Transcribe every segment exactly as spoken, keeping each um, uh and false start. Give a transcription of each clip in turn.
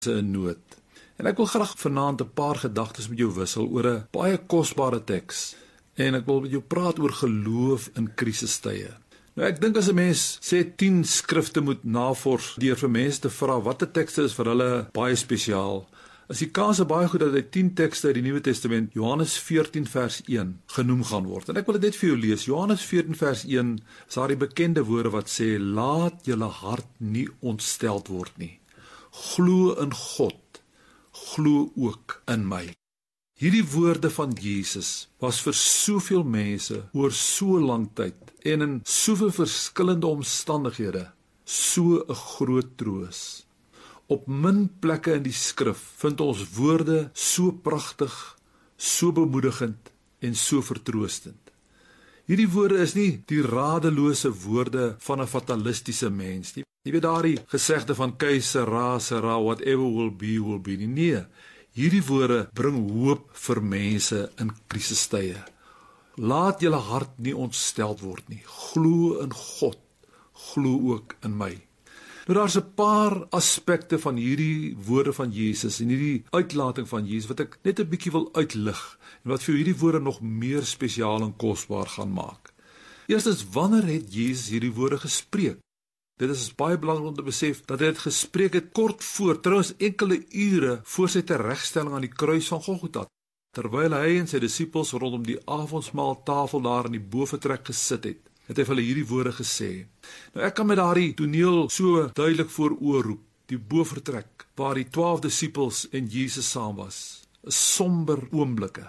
in nood. En ek wil graag vanaand 'n paar gedagtes met jou wissel oor 'n baie kosbare teks. En ek wil met jou praat oor geloof in krisistye. Nou ek dink as 'n mens sê tien skrifte moet navors deur vir mense te vra watter tekste is vir hulle baie spesiaal, is die kans baie goed dat hy tien tekste uit die Nuwe Testament, Johannes veertien vers een, genoem gaan word. En ek wil dit net vir jou lees. Johannes veertien vers een is daar die bekende woorde wat sê, laat julle hart nie ontsteld word nie. Glo in God, glo ook in my. Hierdie woorde van Jesus was vir soveel mense oor so lang tyd en in soveel verskillende omstandighede so 'n groot troos. Op min plekke in die skrif vind ons woorde so pragtig, so bemoedigend en so vertroostend. Hierdie woorde is nie die radelose woorde van 'n fatalistiese mens nie. Jy weet daardie gesegde van keise ra sera, whatever will be will be. Nee, hierdie woorde bring hoop vir mense in krisistye. Laat julle hart nie ontsteld word nie. Glo in God, glo ook in my. Nou daar's 'n paar aspekte van hierdie woorde van Jesus en hierdie uitlating van Jesus wat ek net 'n bietjie wil uitlig en wat vir hierdie woorde nog meer spesiaal en kosbaar gaan maak. Eerstens, wanneer het Jesus hierdie woorde gespreek? Dit is baie belangrik om te besef dat hy dit gespreek het kort voor, trouens enkele ure voor sy teregstelling aan die kruis van Golgotha, terwyl hy en sy disippels rondom die avondmaaltafel daar in die bovertrek gesit het. Het hy vir hulle hierdie woorde gesê. Nou ek kan met daardie toneel so duidelik voor oë roep, die bovertrek, waar die twaalf disippels en Jesus saam was, 'n somber oomblikke,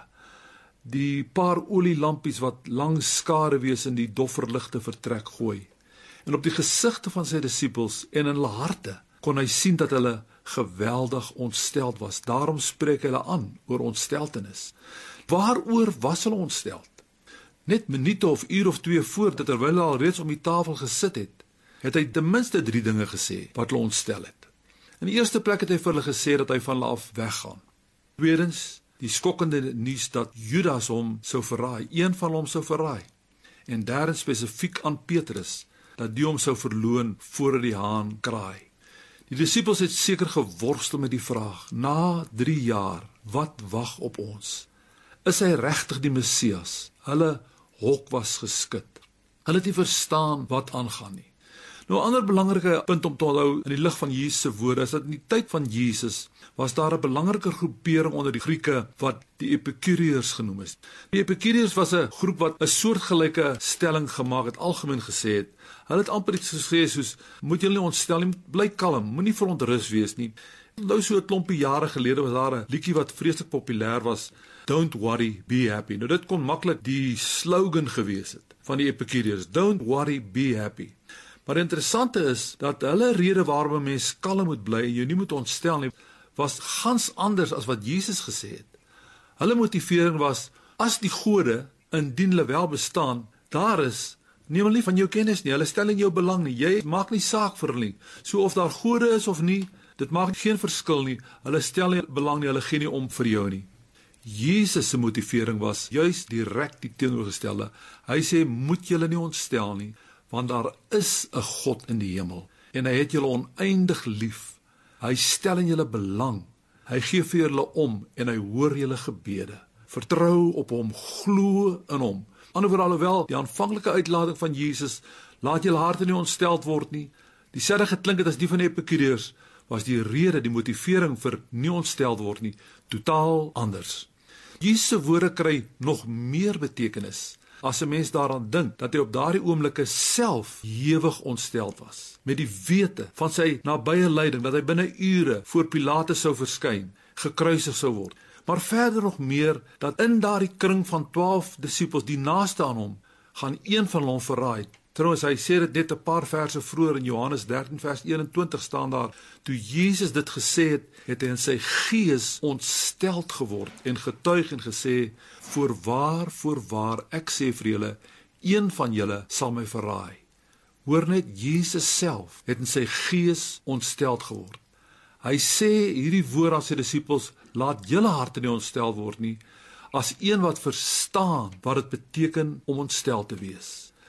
die paar olielampies wat langs skaduwees in die doffer ligte vertrek gooi, en op die gesigte van sy disippels en in hulle harte, kon hy sien dat hulle geweldig ontsteld was, daarom spreek hy hulle aan oor ontsteltenis. Waaroor was hulle ontsteld? Net minute of uur of twee voor, dat terwyl hulle al reeds om die tafel gesit het, het hy ten minste drie dinge gesê wat hulle ontstel het. In die eerste plek het hy vir hulle gesê dat hy van hulle af weggaan. Tweedens, die skokkende nuus dat Judas hom sou verraai, een van hom sou verraai. En derdens spesifiek aan Petrus, dat die hom sou verloon voordat die haan kraai. Die disippels het seker geworstel met die vraag, na drie jaar, wat wag op ons? Is hy regtig die Messias? Hulle hok was geskit. Hulle het nie verstaan wat aangaan nie. Nou 'n ander belangrike punt om te onthou in die lig van Jesus se woorde is dat in die tyd van Jesus was daar 'n belangrike groepering onder die Grieke wat die Epikureërs genoem is. Die Epikureërs was 'n groep wat 'n soortgelyke stelling gemaak het, algemeen gesê het. Hulle het amper iets gesê soos, moet julle nie ontstel nie, bly kalm, moenie verontrus wees nie. Nou so 'n klompie jare gelede was daar 'n liedjie wat vreeslik populêr was, Don't worry, be happy. Nou dit kon maklik die slogan gewees het van die Epikureërs, Don't worry, be happy. Maar die interessante is dat hulle rede waarom 'n mens kalm moet bly en jy nie moet ontstel nie, was gans anders as wat Jesus gesê het. Hulle motivering was, as die gode, indien hulle wel bestaan, daar is, neem hulle nie van jou kennis nie, hulle stel in jou belang nie, jy maak nie saak vir hulle nie. So of daar gode is of nie, dit maak geen verskil nie, hulle stel nie belang nie, hulle gee nie om vir jou nie. Jesus se motivering was juis direk die teenoorgestelde. Hy sê, moet julle nie ontstel nie, want daar is 'n God in die hemel, en hy het julle oneindig lief. Hy stel in julle belang, hy gee vir julle om, en hy hoor julle gebede. Vertrou op hom, glo in hom. Anderswoorde, alhoewel die aanvanklike uitlating van Jesus, laat julle harte nie ontsteld word nie, dieselfde geklink het as die van die Epikureërs, was die rede, die motivering vir nie ontsteld word nie, totaal anders. Jesus se woorde kry nog meer betekenis, as 'n mens daaraan dink, dat hy op daardie oomblikke self hewig ontsteld was, met die wete van sy nabye lyding, dat hy binne ure voor Pilatus sou verskyn, gekruisig sou word. Maar verder nog meer, dat in daardie kring van twaalf disippels, die naaste aan hom, gaan een van hom verraai. Trouwens, hy sê dit net 'n paar verse vroeër in Johannes dertien vers eenentwintig staan daar, toe Jesus dit gesê het, het hy in sy gees ontsteld geword en getuig en gesê, voorwaar, voorwaar, ek sê vir julle, een van julle sal my verraai. Hoor net, Jesus self het in sy gees ontsteld geword. Hy sê hierdie woord aan sy disippels, laat julle harte nie ontstel word nie, as een wat verstaan wat dit beteken om ontstel te wees.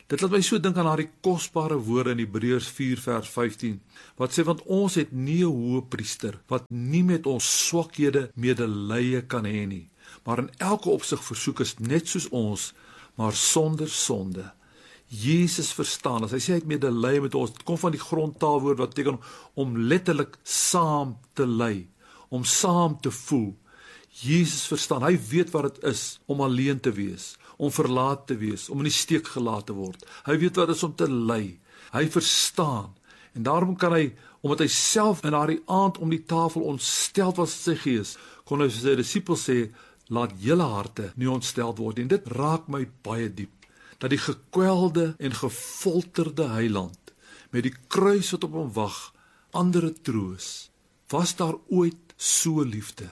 Dit laat my so dink aan daardie kosbare woorde in Hebreërs vier vers vyftien, wat sê, want ons het nie 'n hoëpriester wat nie met ons swakhede medelee kan hê nie, maar in elke opsig versoek is net soos ons, maar sonder sonde. Jesus verstaan, as hy sê hy het medelee met ons, dit kom van die grondtaalwoord wat beteken om letterlik saam te ly, om saam te voel. Jesus verstaan, hy weet wat dit is om alleen te wees, om verlaat te wees, om in die steek gelaat te word. Hy weet wat dit is om te ly. Hy verstaan. En daarom kan hy, omdat hy self in daardie aand om die tafel ontsteld was in sy gees, kon hy vir sy disippels sê, laat julle harte nie ontsteld word. En dit raak my baie diep, dat die gekwelde en gefolterde heiland, met die kruis wat op hom wag, andere troos, was daar ooit so liefde,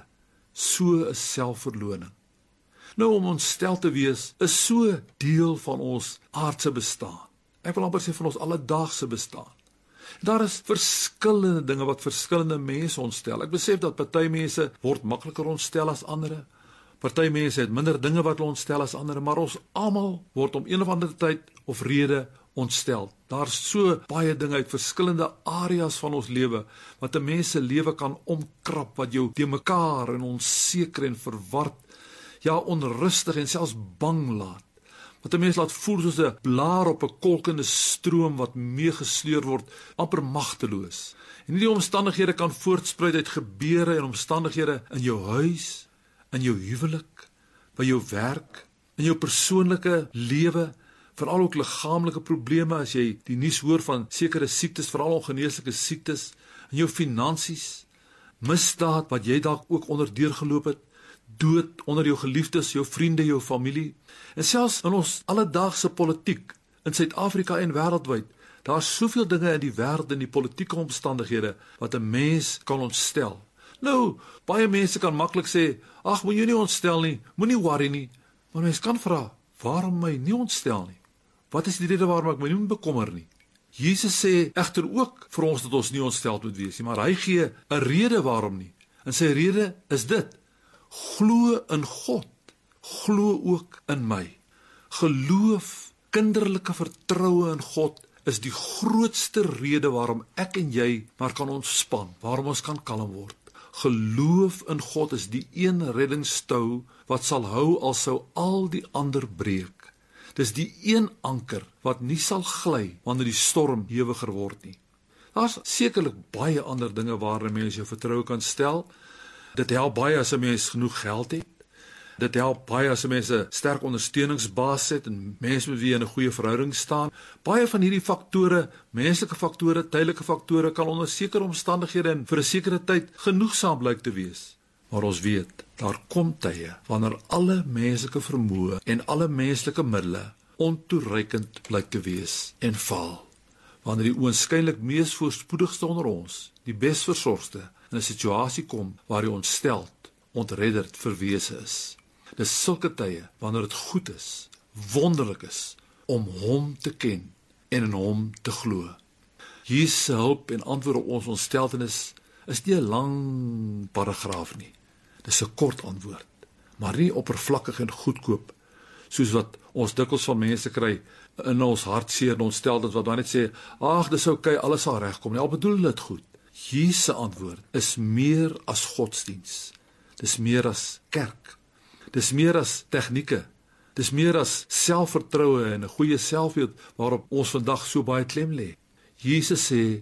so 'n selfverloning. Nou, om ontstel te wees, is so deel van ons aardse bestaan. Ek wil amper sê van ons alledaagse bestaan. Daar is verskillende dinge wat verskillende mense ontstel. Ek besef dat party mense word makliker ontstel as ander. Party mense het minder dinge wat hulle ontstel as ander, maar ons almal word om een of ander tyd of rede ontstel. Daar's so baie dinge uit verskillende areas van ons lewe wat 'n mens se lewe kan omkrap, wat jou te mekaar en onseker en verward, ja onrustig en selfs bang laat. Wat 'n mens laat voel soos 'n blaar op 'n kolkende stroom wat meegesleur word, amper magteloos. En hierdie omstandighede kan voortspruit uit gebeure en omstandighede in jou huis, in jou huwelik, by jou werk, in jou persoonlike lewe, veral ook liggaamlike probleme as jy die nuus hoor van sekere siektes, veral ongeneeslike siektes, in jou finansies, misdaad wat jy dalk ook onderdeur geloop het, dood onder jou geliefdes, jou vriende, jou familie, en selfs in ons alledaagse politiek, in Suid-Afrika en wêreldwyd, daar is soveel dinge in die wêreld en die politieke omstandighede, wat 'n mens kan ontstel. Nou, baie mense kan maklik sê, ag, moet jy nie ontstel nie, moenie worry nie, maar mens kan vra, waarom my nie ontstel nie? Wat is die rede waarom ek my nie bekommer nie? Jesus sê egter ook vir ons dat ons nie ontstel moet wees nie, maar hy gee 'n rede waarom nie. En sy rede is dit: glo in God, glo ook in my. Geloof, kinderlike vertroue in God is die grootste rede waarom ek en jy maar kan ontspan, waarom ons kan kalm word. Geloof in God is die een reddingstou wat sal hou al sou al die ander breek. Dis die een anker wat nie sal gly wanneer die storm hewiger word nie. Daar's sekerlik baie ander dinge waarin mense jou vertroue kan stel. Dit help baie as 'n mens genoeg geld het. Dit help baie as 'n mens 'n sterk ondersteuningsbasis het en mense met wie jy in 'n goeie verhouding staan. Baie van hierdie faktore, menslike faktore, tydelike faktore, kan onder sekere omstandighede en vir 'n sekere tyd genoegsaam blyk te wees. Maar ons weet, daar kom tye wanneer alle menslike vermoë en alle menslike middele ontoereikend blyk te wees en val. Wanneer die oënskynlik mees voorspoedigste onder ons, die besversorgste, in 'n situasie kom waar hy ontsteld, ontredderd verwese is. Dis sulke tye wanneer dit goed is, wonderlik is, om hom te ken en in hom te glo. Jesus se hulp en antwoord op ons ontsteltenis is nie 'n lang paragraaf nie. Dis 'n kort antwoord, maar nie oppervlakkig en goedkoop, soos wat ons dikwels van mense kry in ons hartseer en ontsteltenis wat dan net sê, ag, dis oukei, alles sal regkom nie, al bedoel hulle dit goed. Jesus se antwoord is meer as godsdiens. Dis meer as kerk. Dis meer as tegnieke. Dis meer as selfvertroue en 'n goeie selfbeeld waarop ons vandag so baie klem lê. Jesus sê,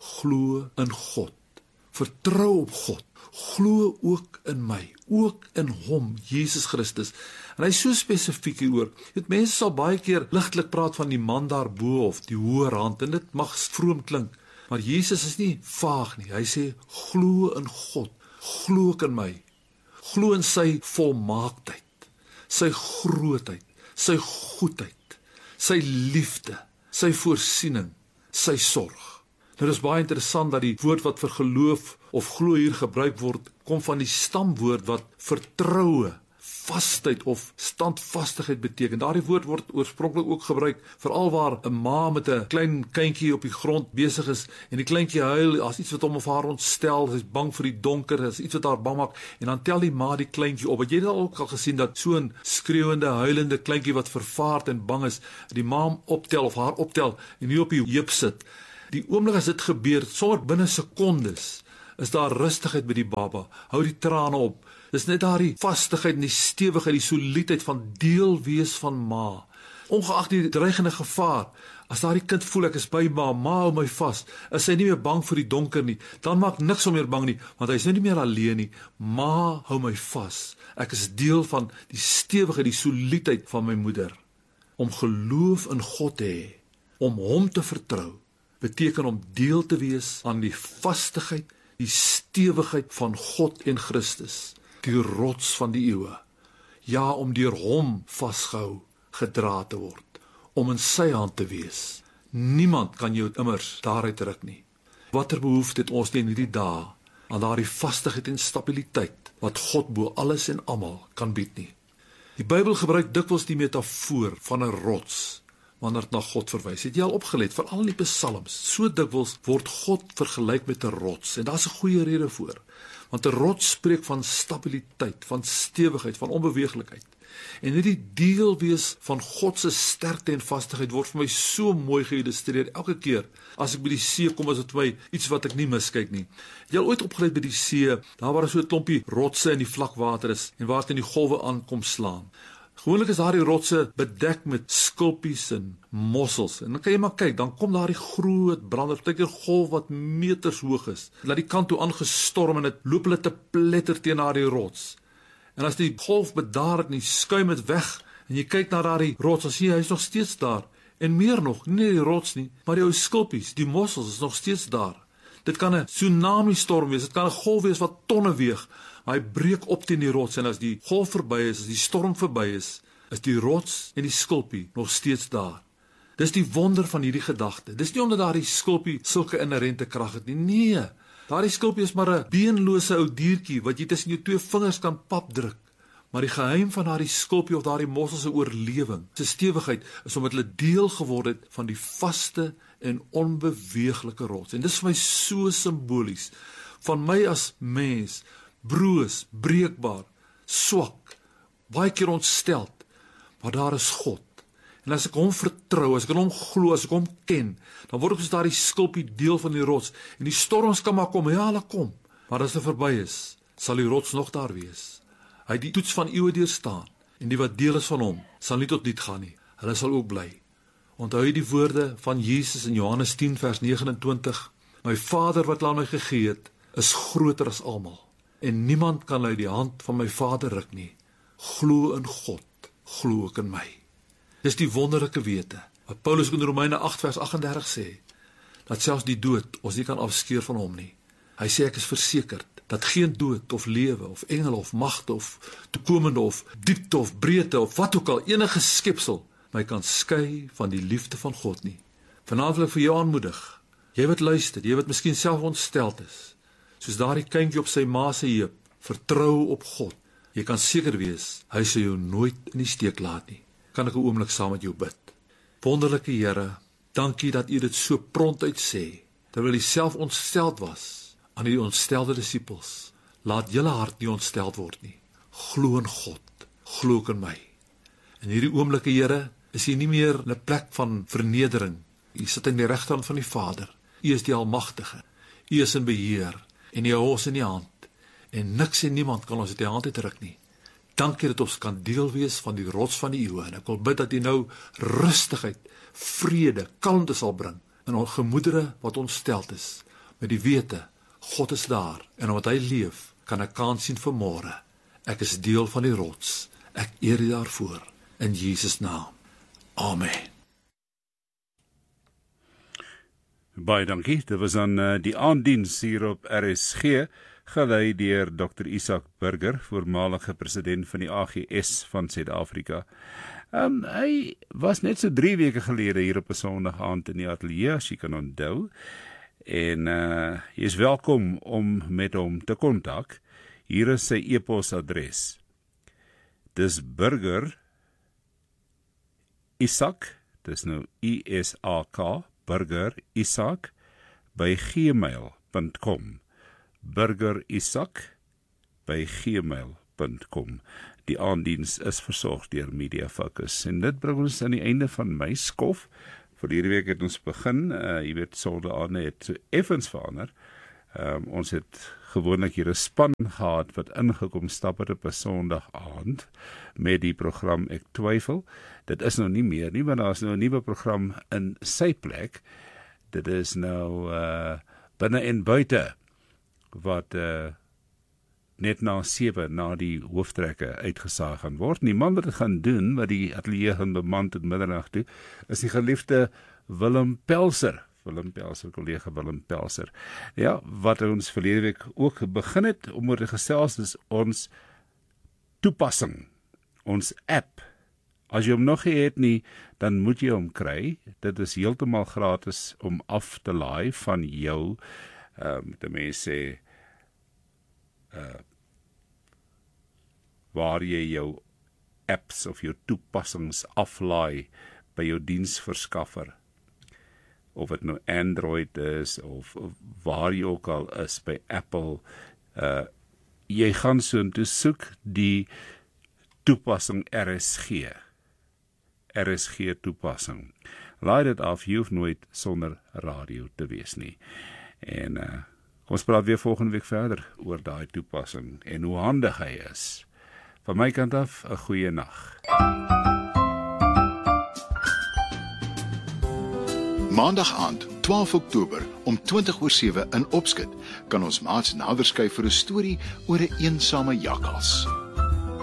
glo in God. Vertrou op God. Glo ook in my, ook in hom, Jesus Christus. En hy is so spesifiek hieroor. Dit mense sal baie keer ligtelik praat van die man daarbo of die hoë rand, en dit mag vroom klink. Maar Jesus is nie vaag nie. Hy sê, glo in God, glo ook in my. Glo in sy volmaaktheid, sy grootheid, sy goedheid, sy liefde, sy voorsiening, sy sorg. Nou, dit is baie interessant dat die woord wat vir geloof of glo hier gebruik word, kom van die stamwoord wat vertroue, vastheid of standvastigheid beteken. Daardie woord word oorspronklik ook gebruik veral waar 'n ma met 'n klein kindjie op die grond besig is en die kleintjie huil, as iets wat hom of haar ontstel, sy is bang vir die donker, as iets wat haar bang maak, en dan tel die ma die kleintjie op. Het jy dit ook al gesien dat so 'n skreeuende, huilende kleintjie wat vervaard en bang is, die ma hom optel of haar optel en nie op die heup sit. Die oomblik as dit gebeur, sommer binne sekondes, is daar rustigheid by die baba, hou die trane op. Dis net daar die vastigheid en die stewigheid, die soliedheid van deel wees van ma. Ongeag die dreigende gevaar, as daar die kind voel ek is by ma, ma hou my vas, is hy nie meer bang vir die donker nie, dan maak niks hom meer bang nie, want hy is nie meer alleen nie, ma hou my vas. Ek is deel van die stewigheid, die soliedheid van my moeder. Om geloof in God te hê, om hom te vertrou, beteken om deel te wees aan die vastigheid, die stewigheid van God en Christus, die rots van die eeue. Ja, om deur hom vasgehou, gedra te word, om in sy hand te wees. Niemand kan jou immers daaruit ruk nie. Watter behoefte het ons in hierdie dae aan daardie vastigheid en stabiliteit wat God bo alles en almal kan bied nie. Die Bybel gebruik dikwels die metafoor van 'n rots wanneer dit na God verwys. Het jy al opgelet, veral in die psalms, so dikwels word God vergelyk met 'n rots, en daar's 'n goeie rede voor. Want 'n rots spreek van stabiliteit, van stewigheid, van onbeweeglikheid. En hierdie deel wees van God se sterkte en vastigheid word vir my so mooi geïllustreer. Elke keer as ek by die see kom, is dit vir my iets wat ek nie miskyk nie. Jy al ooit opgelet by die see, daar waar so 'n klompie rotse in die vlakwater is en waar dit in die golwe aankom slaan. Gewoonlik is daardie rotse bedek met skulpies en mossels. En dan kan jy maar kyk, dan kom daar die groot brande, partykeer golf wat meters hoog is. Laat die kant toe aangestorm en dit loop hulle te pletter teen daardie rots. En as die golf bedaar het en die skuim het weg, en jy kyk na daardie rots, dan sien jy hy is nog steeds daar. En meer nog, nie die rots nie, maar die ou skulpies, die mossels is nog steeds daar. Dit kan 'n tsunami storm wees, dit kan 'n golf wees wat tonne weeg, maar hy breek op teen die rots, en as die golf verby is, as die storm verby is, is die rots en die skulpie nog steeds daar. Dis die wonder van hierdie gedagte. Dis nie omdat daardie skulpie sulke inherente krag het nie. Nee, daardie skulpie is maar 'n beenlose ou diertjie wat jy tussen jou twee vingers kan papdruk. Maar die geheim van daardie skulpie of daardie mossel se oorlewing, se stewigheid, is omdat hulle deel geword het van die vaste en onbeweeglike rots. En dis vir my so simbolies van my as mens, broos, breekbaar, swak, baie keer ontsteld, maar daar is God. En as ek hom vertrou, as ek in hom glo, as ek hom ken, dan word ek soos daardie skulpie deel van die rots. En die storms kan maar kom, ja, hulle kom. Maar as dit verby is, sal die rots nog daar wees. Hy het die toets van eeue deurstaan, en die wat deel is van hom, sal nie tot niet gaan nie. Hulle sal ook bly. Onthou jy die woorde van Jesus in Johannes tien vers nege en twintig? My Vader wat aan my gegee het, is groter as almal. En niemand kan uit die hand van my Vader ruk nie. Glo in God, glo ook in my. Dis die wonderlike wete, wat Paulus in Romeine agt vers agt en dertig sê, dat selfs die dood ons nie kan afskeer van hom nie. Hy sê ek is versekerd, dat geen dood of lewe, of engel of magte, of toekomende, of diepte of breedte, of wat ook al, enige skepsel, my kan skei van die liefde van God nie. Vanaand wil ek vir jou aanmoedig, jy wat luister, jy wat miskien self ontsteld is, soos daardie kindjie op sy ma se heup, vertrou op God. Jy kan seker wees, hy sal jou nooit in die steek laat nie. Kan ek 'n oomblik saam met jou bid? Wonderlike Here, dankie dat U dit so prontuit sê, terwyl U self ontsteld was aan die ontstelde disippels. Laat julle hart nie ontsteld word nie. Glo in God, glo ook in my. In hierdie oomblikke, Here, is U nie meer in 'n plek van vernedering. U sit in die regterhand van die Vader. U is die Almagtige. U is in beheer en U hou ons in die hand. En niks en niemand kan ons uit die hand uitruk nie. Dankie dat ons kan deel wees van die rots van die eeue. En ek wil bid dat U nou rustigheid, vrede, kalmte sal bring in ons gemoedere wat ontsteld is. Met die wete, God is daar en omdat hy leef, kan ek kans sien vir môre. Ek is deel van die rots. Ek eer U daarvoor. In Jesus naam. Amen. Baie dankie. Dit was dan uh, die aanddiens hier op R S G, gelei deur dokter Isak Burger, voormalige president van die A G S van Suid-Afrika. Um, hy was net so drie weke gelede hier op 'n Sondag aand in die ateljee, as jy kan onthou. En uh, jy is welkom om met hom te kontak. Hier is sy e-posadres: Dis Burger Isak, dis nou I S A K, Burger Isak, by gmail punt com. Burger Isak, by gmail punt com. Die aandiens is versorg deur Media Focus. En dit bring ons aan die einde van my skof. Vir hierdie week het ons begin, uh, jy weet, solde aan het so effens verander. Um, ons het gewoonlik hier 'n span gehad wat ingekom stap het op 'n Sondag aand met die program Ek Twyfel. Dit is nou nie meer nie, want daar is nou 'n nuwe program in sy plek. Dit is nou uh, binne en buite wat uh, net na sewe na die hooftrekke uitgesaag gaan word. Die man wat dit gaan doen, wat die ateljee gaan beman tot middernag toe, is die geliefde Willem Pelser. Willem Pelser, kollega Willem Pelser. Ja, wat ons verlede week ook begin het, om oor te gesels, is ons toepassing, ons app. As jy hom nog nie het nie, dan moet jy hom kry. Dit is heeltemal gratis om af te laai van jou, um, die mense sê, uh, waar jy jou apps of jou toepassings aflaai by jou diensverskaffer. Of dit nou Android is, of, of waar jy ook al is, by Apple, uh, jy gaan so en toe soek die toepassing R S G. R S G toepassing. Laai dit af, jy hoef nooit sonder radio te wees nie. En uh, ons praat weer volgende week verder oor daai toepassing en hoe handig hy is. Van my kant af, 'n goeie nag. Maandag aand, twaalf Oktober, om twintig oor sewe in Opskit, kan ons maats nader skuif vir 'n storie oor 'n eensame jakkals.